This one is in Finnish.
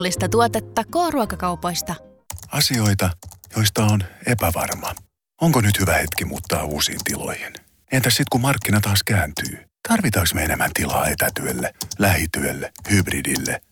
tuotetta K-ruokakaupoista. Asioita, joista on epävarma. Onko nyt hyvä hetki muuttaa uusiin tiloihin? Entäs sit kun markkina taas kääntyy? Tarvitaanko me enemmän tilaa etätyölle, lähityölle, hybridille?